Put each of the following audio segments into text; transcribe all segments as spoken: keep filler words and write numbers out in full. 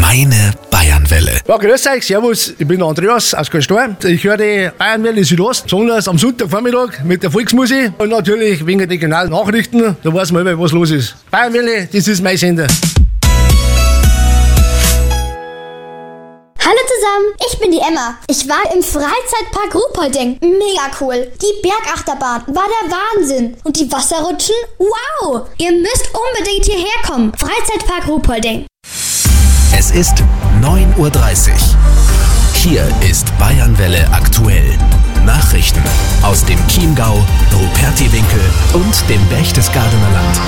Meine Bayernwelle. Ja, grüß euch, servus, ich bin der Andreas aus Köln-Steuer. Ich höre die Bayernwelle Südost, besonders am Sonntagvormittag mit der Volksmusik und natürlich wegen der regionalen Nachrichten, da weiß man immer, was los ist. Bayernwelle, das ist mein Sender. Hallo zusammen, ich bin die Emma. Ich war im Freizeitpark Ruhpolding. Mega cool. Die Bergachterbahn war der Wahnsinn. Und die Wasserrutschen? Wow! Ihr müsst unbedingt hierher kommen. Freizeitpark Ruhpolding. Es ist neun Uhr dreißig. Hier ist Bayernwelle aktuell. Nachrichten aus dem Chiemgau, Rupertiwinkel und dem Berchtesgadener Land.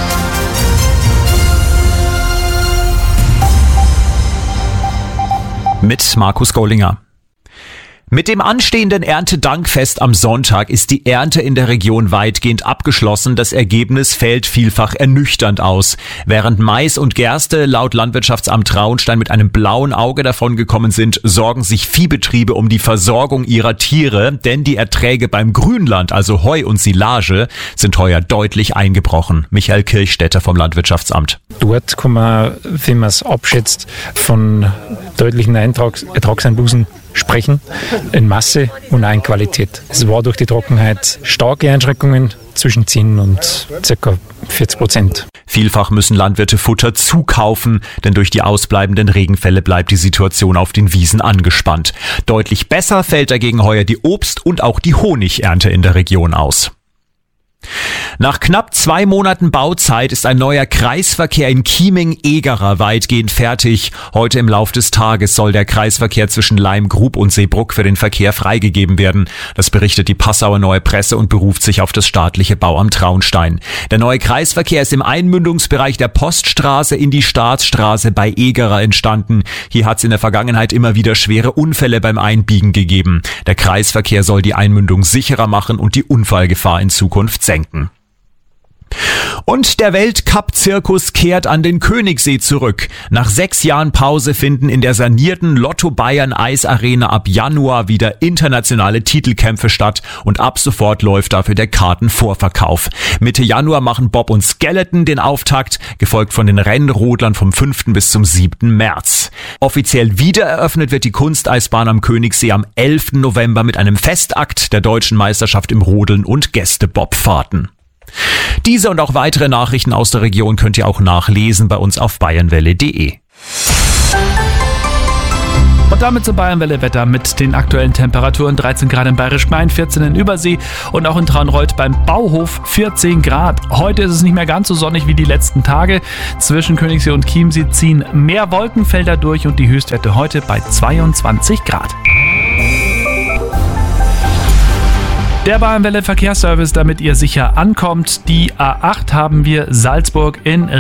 Mit Markus Gollinger. Mit dem anstehenden Erntedankfest am Sonntag ist die Ernte in der Region weitgehend abgeschlossen. Das Ergebnis fällt vielfach ernüchternd aus. Während Mais und Gerste laut Landwirtschaftsamt Traunstein mit einem blauen Auge davongekommen sind, sorgen sich Viehbetriebe um die Versorgung ihrer Tiere, denn die Erträge beim Grünland, also Heu und Silage, sind heuer deutlich eingebrochen. Michael Kirchstätter vom Landwirtschaftsamt. Dort kann man, wenn man es abschätzt, von deutlichen Eintrags- Ertragseinbußen sprechen, in Masse und auch in Qualität. Es war durch die Trockenheit starke Einschränkungen zwischen zehn und ca. vierzig Prozent. Vielfach müssen Landwirte Futter zukaufen, denn durch die ausbleibenden Regenfälle bleibt die Situation auf den Wiesen angespannt. Deutlich besser fällt dagegen heuer die Obst- und auch die Honigernte in der Region aus. Nach knapp zwei Monaten Bauzeit ist ein neuer Kreisverkehr in Chieming-Egerer weitgehend fertig. Heute im Lauf des Tages soll der Kreisverkehr zwischen Leim-Grub und Seebrugg für den Verkehr freigegeben werden. Das berichtet die Passauer Neue Presse und beruft sich auf das staatliche Bauamt Traunstein. Der neue Kreisverkehr ist im Einmündungsbereich der Poststraße in die Staatsstraße bei Egerer entstanden. Hier hat es in der Vergangenheit immer wieder schwere Unfälle beim Einbiegen gegeben. Der Kreisverkehr soll die Einmündung sicherer machen und die Unfallgefahr in Zukunft senken. Und der Weltcup-Zirkus kehrt an den Königssee zurück. Nach sechs Jahren Pause finden in der sanierten Lotto Bayern Eisarena ab Januar wieder internationale Titelkämpfe statt und ab sofort läuft dafür der Kartenvorverkauf. Mitte Januar machen Bob und Skeleton den Auftakt, gefolgt von den Rennrodlern vom fünften bis zum siebten März. Offiziell wiedereröffnet wird die Kunsteisbahn am Königssee am elften November mit einem Festakt der deutschen Meisterschaft im Rodeln und Gäste-Bobfahrten. Diese und auch weitere Nachrichten aus der Region könnt ihr auch nachlesen bei uns auf bayernwelle punkt de. Und damit zum Bayernwelle-Wetter mit den aktuellen Temperaturen: dreizehn Grad in Bayerisch Main, vierzehn in Übersee und auch in Traunreut beim Bauhof vierzehn Grad. Heute ist es nicht mehr ganz so sonnig wie die letzten Tage. Zwischen Königssee und Chiemsee ziehen mehr Wolkenfelder durch und die Höchstwerte heute bei zweiundzwanzig Grad. Der Bayernwelle Verkehrsservice, damit ihr sicher ankommt. Die A acht haben wir Salzburg in